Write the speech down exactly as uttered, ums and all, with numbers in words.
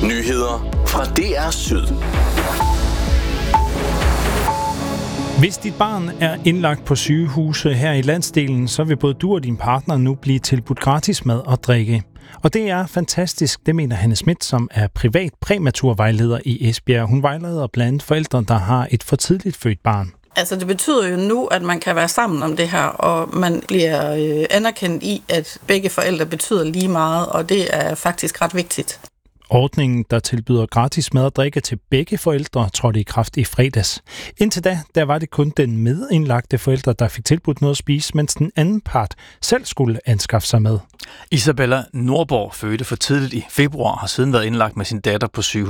Nyheder fra D R Syd. Hvis dit barn er indlagt på sygehuse her i landsdelen, så vil både du og din partner nu blive tilbudt gratis mad og drikke. Og det er fantastisk, det mener Hanne Schmidt, som er privat præmaturvejleder i Esbjerg. Hun vejleder blandt andet forældre, der har et for tidligt født barn. Altså det betyder jo nu, at man kan være sammen om det her, og man bliver øh, anerkendt i, at begge forældre betyder lige meget, og det er faktisk ret vigtigt. Ordningen, der tilbyder gratis mad og drikke til begge forældre, trådte i kraft i fredags. Indtil da, der var det kun den medindlagte forældre, der fik tilbudt noget at spise, mens den anden part selv skulle anskaffe sig mad. Isabella Nordborg fødte for tidligt i februar og har siden været indlagt med sin datter på sygehus.